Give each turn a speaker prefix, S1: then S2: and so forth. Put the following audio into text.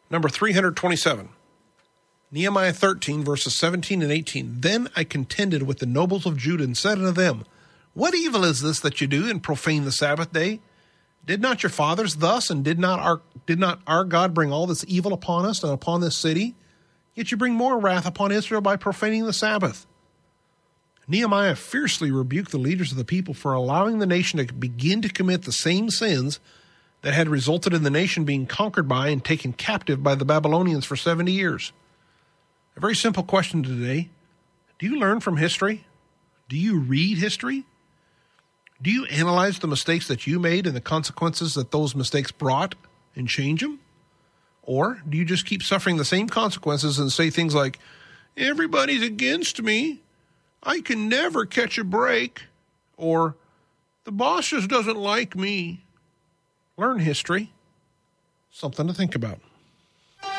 S1: Number 327. Nehemiah 13, verses 17 and 18. Then I contended with the nobles of Judah and said unto them, what evil is this that you do and profane the Sabbath day? Did not your fathers thus, and did not our God bring all this evil upon us and upon this city? Yet you bring more wrath upon Israel by profaning the Sabbath. Nehemiah fiercely rebuked the leaders of the people for allowing the nation to begin to commit the same sins that had resulted in the nation being conquered by and taken captive by the Babylonians for 70 years. A very simple question today. Do you learn from history? Do you read history? Do you analyze the mistakes that you made and the consequences that those mistakes brought and change them? Or do you just keep suffering the same consequences and say things like, everybody's against me, I can never catch a break, or the boss just doesn't like me? Learn history. Something to think about.